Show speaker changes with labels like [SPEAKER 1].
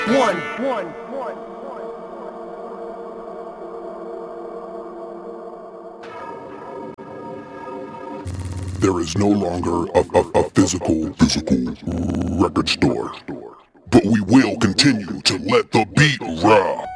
[SPEAKER 1] There is no longer a physical record store, but we will continue to let the beat rock.